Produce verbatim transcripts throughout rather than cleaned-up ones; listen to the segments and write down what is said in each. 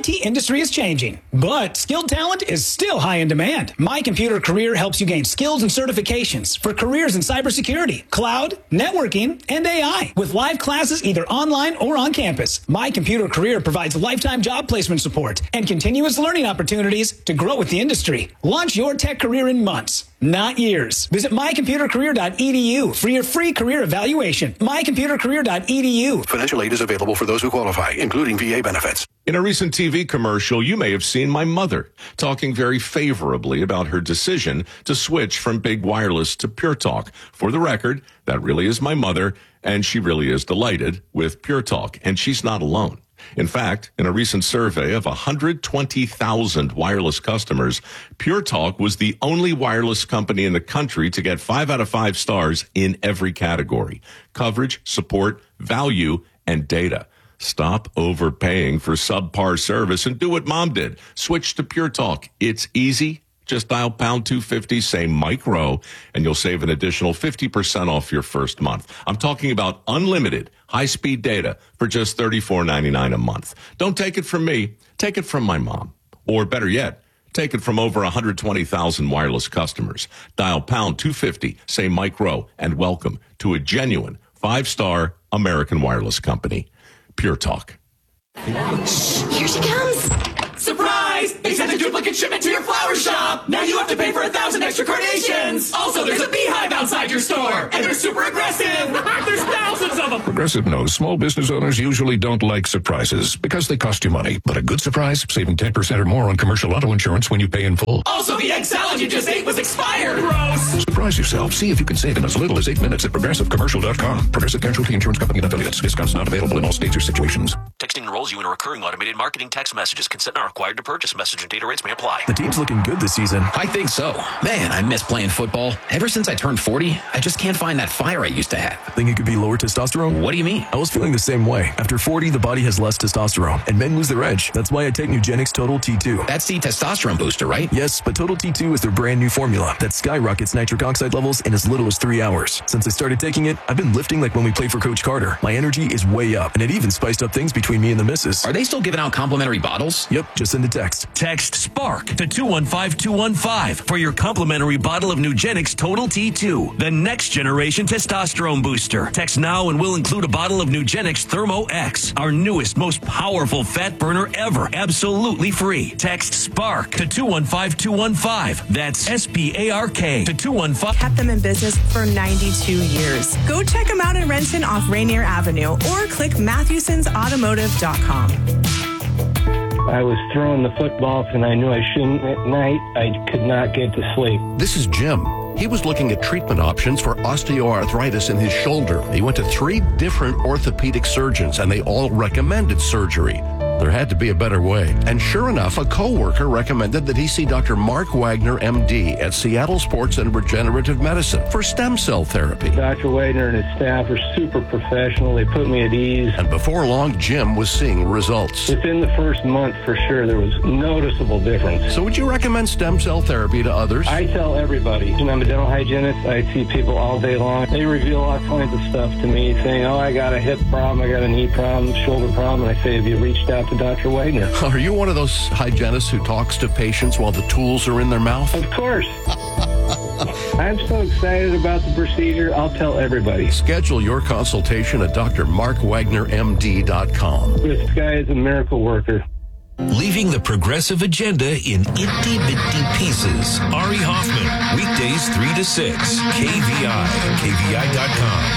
T industry is changing, but skilled talent is still high in demand. My Computer Career helps you gain skills and certifications for careers in cybersecurity, cloud, networking, and A I. With live classes either online or on campus, My Computer Career provides lifetime job placement support and continuous learning opportunities to grow with the industry. Launch your tech career in months, not years. Visit my computer career dot e d u for your free career evaluation. my computer career dot e d u. Financial aid is available for those who qualify, including V A benefits. In a recent T V commercial, you may have seen my mother talking very favorably about her decision to switch from big wireless to Pure Talk. For the record, that really is my mother, and she really is delighted with Pure Talk, and she's not alone. In fact, in a recent survey of one hundred twenty thousand wireless customers, Pure Talk was the only wireless company in the country to get five out of five stars in every category: coverage, support, value, and data. Stop overpaying for subpar service and do what Mom did. Switch to Pure Talk. It's easy. Just dial pound two fifty, say Mike Rowe, and you'll save an additional fifty percent off your first month. I'm talking about unlimited high-speed data for just thirty-four ninety-nine a month. Don't take it from me. Take it from my mom. Or better yet, take it from over one hundred twenty thousand wireless customers. Dial pound two fifty, say Mike Rowe, and welcome to a genuine five-star American wireless company. Pure Talk. Here she comes. Surprise! They sent a duplicate shipment to your flower shop! Now you have to pay for a thousand extra carnations! Also, there's a beehive outside your store! And they're super aggressive! There's thousands of them! Progressive knows small business owners usually don't like surprises because they cost you money. But a good surprise, saving ten percent or more on commercial auto insurance when you pay in full. Also, the egg salad you just ate was expired! Gross! Surprise yourself. See if you can save in as little as eight minutes at progressive commercial dot com. Progressive Casualty Insurance Company and affiliates. Discounts not available in all states or situations. Texting enrolls you in a recurring automated marketing text messages. Consent not required to purchase. Message and data rates may apply. The team's looking good this season. I think so. Man, I miss playing football. Ever since I turned forty, I just can't find that fire I used to have. Think it could be lower testosterone? What do you mean? I was feeling the same way. After forty, the body has less testosterone, and men lose their edge. That's why I take Nugenix Total T two. That's the testosterone booster, right? Yes, but Total T two is their brand new formula that skyrockets nitric oxide levels in as little as three hours. Since I started taking it, I've been lifting like when we played for Coach Carter. My energy is way up, and it even spiced up things between me and the missus. Are they still giving out complimentary bottles? Yep, just send a text. Text SPARK to two one five two one five for your complimentary bottle of Nugenix Total T two, the next generation testosterone booster. Text now and we'll include a bottle of Nugenix Thermo X, our newest, most powerful fat burner ever, absolutely free. Text SPARK to two one five two one five. That's S P A R K to two one five. Kept them in business for ninety-two years. Go check them out in Renton off Rainier Avenue or click Mathewsons Automotive dot com. I was throwing the footballs and I knew I shouldn't at night. I could not get to sleep. This is Jim. He was looking at treatment options for osteoarthritis in his shoulder. He went to three different orthopedic surgeons and they all recommended surgery. There had to be a better way. And sure enough, a coworker recommended that he see Doctor Mark Wagner, M D, at Seattle Sports and Regenerative Medicine for stem cell therapy. Doctor Wagner and his staff are super professional. They put me at ease. And before long, Jim was seeing results. Within the first month, for sure, there was noticeable difference. So would you recommend stem cell therapy to others? I tell everybody. And I'm a dental hygienist. I see people all day long. They reveal all kinds of stuff to me, saying, oh, I got a hip problem, I got a knee problem, shoulder problem. And I say, have you reached out to Doctor Wagner? Are you one of those hygienists who talks to patients while the tools are in their mouth? Of course. I'm so excited about the procedure, I'll tell everybody. Schedule your consultation at D R Mark Wagner M D dot com. This guy is a miracle worker. Leaving the progressive agenda in itty-bitty pieces. Ari Hoffman, weekdays three to six, K V I, K V I dot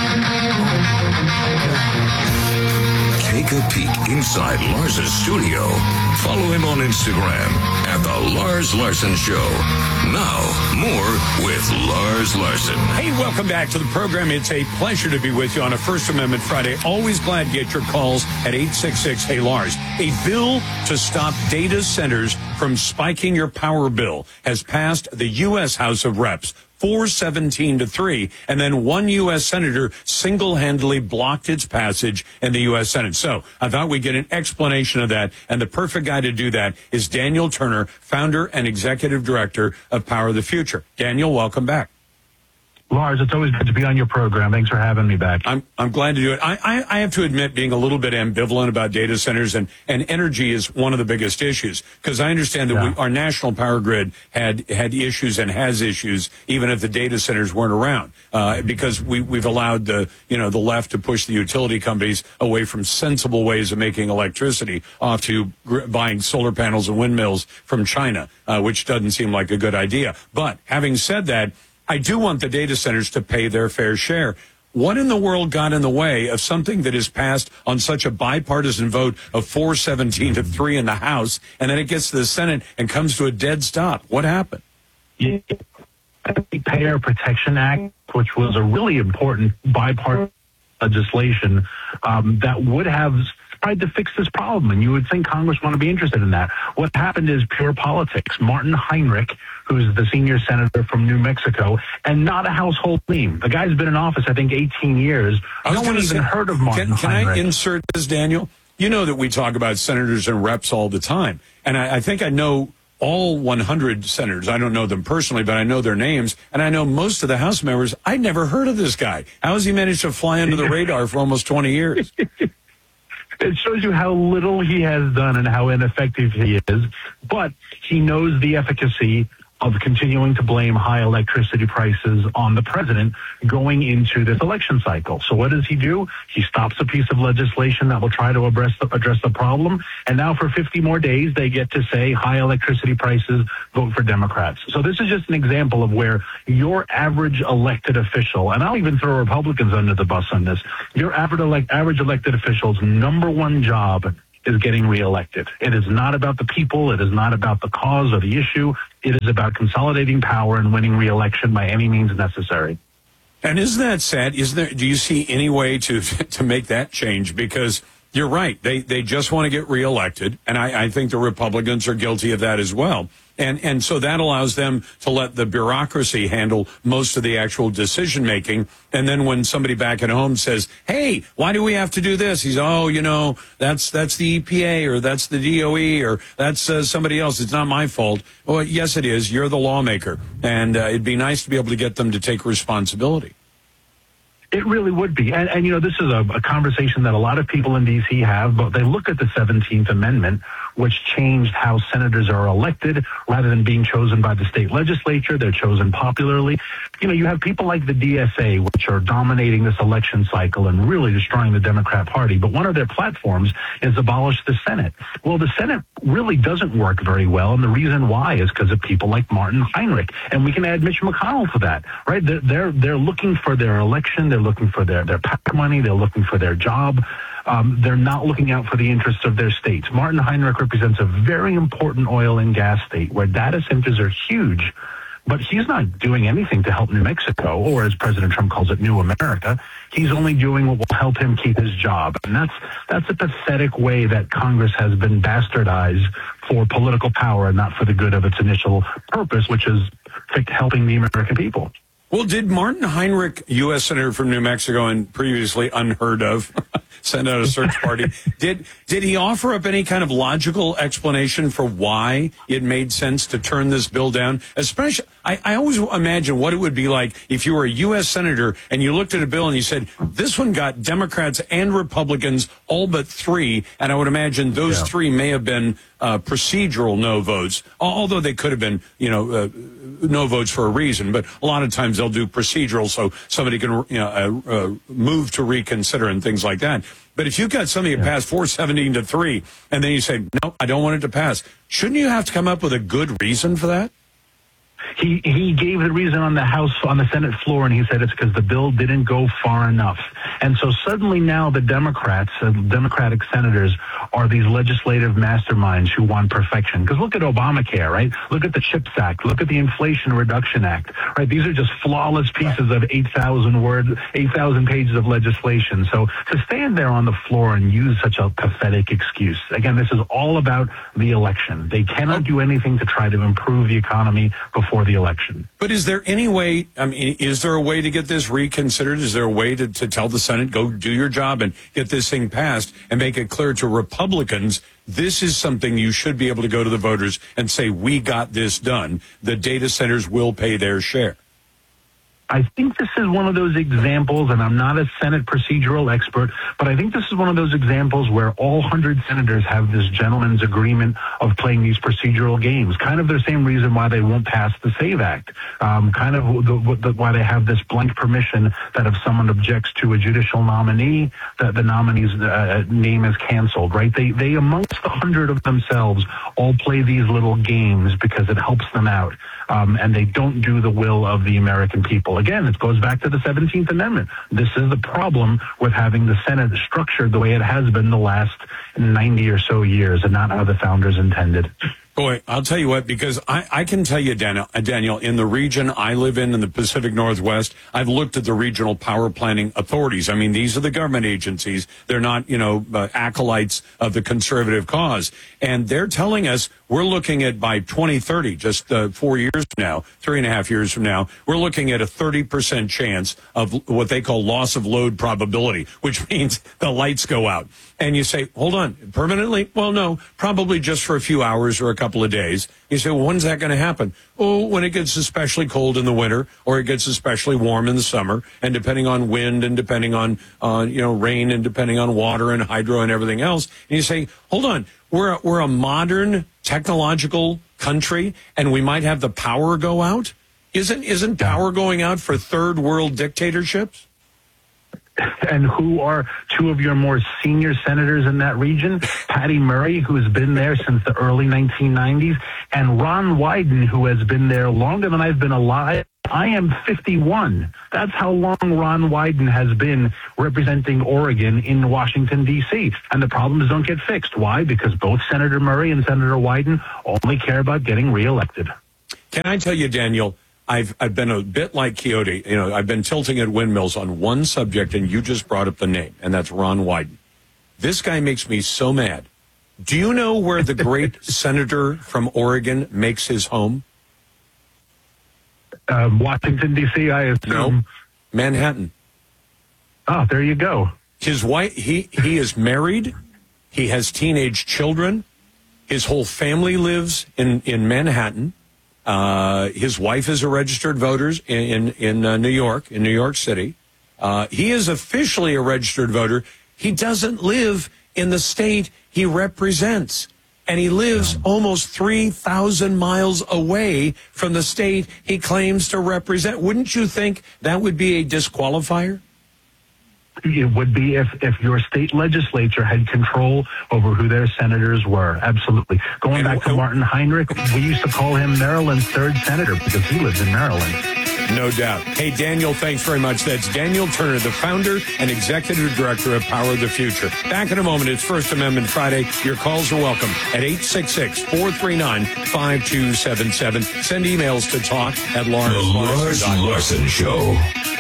com. Take a peek inside Lars's studio. Follow him on Instagram at The Lars Larson Show. Now, more with Lars Larson. Hey, welcome back to the program. It's a pleasure to be with you on a First Amendment Friday. Always glad to get your calls at eight six six, hey Lars. A bill to stop data centers from spiking your power bill has passed the U S House of Reps. four seventeen to three, and then one U S senator single-handedly blocked its passage in the U S Senate. So I thought we'd get an explanation of that, and the perfect guy to do that is Daniel Turner, founder and executive director of Power of the Future. Daniel, welcome back. Lars, it's always good to be on your program. Thanks for having me back. I'm I'm glad to do it. I, I, I have to admit being a little bit ambivalent about data centers, and, and energy is one of the biggest issues, because I understand that Yeah. we, our national power grid had had issues and has issues even if the data centers weren't around, uh, because we, we've allowed the you know the left to push the utility companies away from sensible ways of making electricity off to gr- buying solar panels and windmills from China, uh, which doesn't seem like a good idea. But having said that, I do want the data centers to pay their fair share. What in the world got in the way of something that is passed on such a bipartisan vote of four seventeen to three in the House, and then it gets to the Senate and comes to a dead stop? What happened? Yeah. The Payer Protection Act, which was a really important bipartisan legislation um, that would have tried to fix this problem, and you would think Congress want to be interested in that. What happened is pure politics. Martin Heinrich, who's the senior senator from New Mexico, and not a household name. The guy's been in office, I think, eighteen years. No one even heard of Martin Can, can Heinrich. I insert this, Daniel? You know that we talk about senators and reps all the time, and I, I think I know all one hundred senators. I don't know them personally, but I know their names, and I know most of the House members. I'd never heard of this guy. How has he managed to fly under the radar for almost twenty years? It shows you how little he has done and how ineffective he is, but he knows the efficacy of continuing to blame high electricity prices on the president going into this election cycle. So what does he do? He stops a piece of legislation that will try to address the, address the problem. And now for fifty more days, they get to say high electricity prices, vote for Democrats. So this is just an example of where your average elected official, and I'll even throw Republicans under the bus on this, your average, elect, average elected official's number one job is getting reelected. It is not about the people. It is not about the cause or the issue. It is about consolidating power and winning reelection by any means necessary. And isn't that sad? Is there? Do you see any way to to make that change? Because you're right. They they just want to get reelected, and I, I think the Republicans are guilty of that as well. And and so that allows them to let the bureaucracy handle most of the actual decision making. And then when somebody back at home says, "Hey, why do we have to do this?" He's, "Oh, you know, that's that's the E P A or that's the D O E or that's uh, somebody else. It's not my fault." Well, yes, it is. You're the lawmaker, and uh, it'd be nice to be able to get them to take responsibility. It really would be. And, and you know, this is a, a conversation that a lot of people in D C have, but they look at the seventeenth Amendment, which changed how senators are elected. Rather than being chosen by the state legislature, they're chosen popularly. You know, you have people like the D S A, which are dominating this election cycle and really destroying the Democrat Party. But one of their platforms is abolish the Senate. Well, the Senate really doesn't work very well, and the reason why is because of people like Martin Heinrich. And we can add Mitch McConnell to that, right? They're, they're, they're looking for their election. They're looking for their, their PAC money. They're looking for their job. Um, they're not looking out for the interests of their states. Martin Heinrich represents a very important oil and gas state where data centers are huge, but he's not doing anything to help New Mexico, or as President Trump calls it, New America. He's only doing what will help him keep his job. And that's that's a pathetic way that Congress has been bastardized for political power and not for the good of its initial purpose, which is helping the American people. Well, did Martin Heinrich, U S Senator from New Mexico and previously unheard of, send out a search party, did did he offer up any kind of logical explanation for why it made sense to turn this bill down? Especially, I, I always imagine what it would be like if you were a U S Senator and you looked at a bill and you said, this one got Democrats and Republicans all but three, and I would imagine those yeah. three may have been uh, procedural no votes, although they could have been, you know, uh, no votes for a reason, but a lot of times they'll do procedural so somebody can, you know, uh, uh, move to reconsider and things like that. But if you've got something that yeah. passed four seventeen to three, and then you say, no, I don't want it to pass, shouldn't you have to come up with a good reason for that? He he gave the reason on the House, on the Senate floor, and he said it's because the bill didn't go far enough. And so suddenly now the Democrats, uh, Democratic senators, are these legislative masterminds who want perfection. Because look at Obamacare, right? Look at the CHIPS Act. Look at the Inflation Reduction Act, right? These are just flawless pieces of eight thousand words, eight thousand pages of legislation. So to stand there on the floor and use such a pathetic excuse, again, this is all about the election. They cannot do anything to try to improve the economy before the election. But is there any way, I mean, is there a way to get this reconsidered? Is there a way to, to tell the Senate, go do your job and get this thing passed and make it clear to Republicans, this is something you should be able to go to the voters and say, we got this done. The data centers will pay their share. I think this is one of those examples, and I'm not a Senate procedural expert, but I think this is one of those examples where all one hundred senators have this gentleman's agreement of playing these procedural games, kind of the same reason why they won't pass the SAVE Act, um, kind of the, the, why they have this blank permission that if someone objects to a judicial nominee, that the nominee's uh, name is canceled, right? They, they amongst the hundred of themselves all play these little games because it helps them out, um, and they don't do the will of the American people. Again, it goes back to the seventeenth Amendment. This is the problem with having the Senate structured the way it has been the last ninety or so years, and not how the founders intended. Boy, I'll tell you what, because I, I can tell you, Daniel, Daniel, in the region I live in, in the Pacific Northwest, I've looked at the regional power planning authorities. I mean, these are the government agencies. They're not, you know, uh, acolytes of the conservative cause. And they're telling us we're looking at by twenty thirty, just uh, four years from now, three and a half years from now, we're looking at a thirty percent chance of what they call loss of load probability, which means the lights go out. And you say, hold on, permanently? Well, no, probably just for a few hours or a couple of days. You say, well, when's that going to happen? Oh, when it gets especially cold in the winter, or it gets especially warm in the summer, and depending on wind and depending on, uh, you know, rain and depending on water and hydro and everything else. And you say, hold on, we're a, we're a modern technological country, and we might have the power go out? Isn't isn't power going out for third world dictatorships? And who are two of your more senior senators in that region? Patty Murray, who has been there since the early nineteen nineties, and Ron Wyden, who has been there longer than I've been alive. I am fifty-one. That's how long Ron Wyden has been representing Oregon in Washington, D C. And the problems don't get fixed. Why? Because both Senator Murray and Senator Wyden only care about getting reelected. Can I tell you, Daniel, I've I've been a bit like Quixote. You know, I've been tilting at windmills on one subject, and you just brought up the name, and that's Ron Wyden. This guy makes me so mad. Do you know where the great senator from Oregon makes his home? Um, Washington, D C, I assume. No, Manhattan. Oh, there you go. His wife, he, he is married. He has teenage children. His whole family lives in, in Manhattan. Uh, his wife is a registered voter in, in, in uh, New York, in New York City. Uh, he is officially a registered voter. He doesn't live in the state he represents. And he lives almost three thousand miles away from the state he claims to represent. Wouldn't you think that would be a disqualifier? It would be if, if your state legislature had control over who their senators were. Absolutely. Going back to Martin Heinrich, we used to call him Maryland's third senator because he lives in Maryland. No doubt. Hey, Daniel, thanks very much. That's Daniel Turner, the founder and executive director of Power of the Future. Back in a moment. It's First Amendment Friday. Your calls are welcome at eight six six, four three nine, five two seven seven. Send emails to talk at Lars The Lars Larson Show.